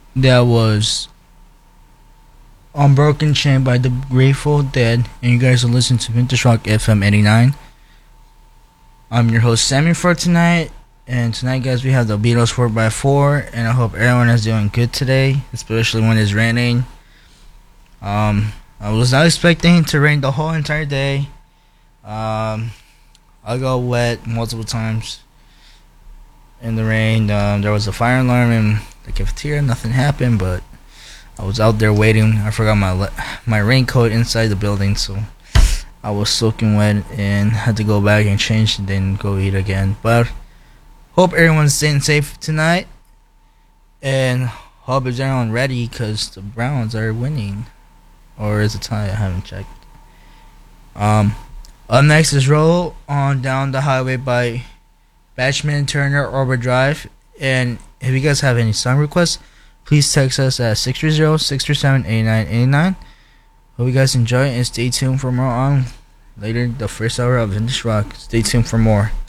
That was Unbroken Chain by the Grateful Dead, and you guys are listening to Vintage Rock FM 89. I'm your host Sammy for tonight, and tonight, guys, we have the Beatles 4x4, and I hope everyone is doing good today, especially when it's raining. I was not expecting to rain the whole entire day. I got wet multiple times in the rain. There was a fire alarm in the cafeteria. Nothing happened, but I was out there waiting. I forgot my raincoat inside the building, so I was soaking wet and had to go back and change and then go eat again. But hope everyone's staying safe tonight, and hope everyone ready because the Browns are winning, or is it tie? I haven't checked. Up next is Roll On Down the Highway by Batchman Turner Overdrive. And if you guys have any song requests, please text us at 630-637-8989. Hope you guys enjoy and stay tuned for more on later the first hour of Vintage Rock. Stay tuned for more.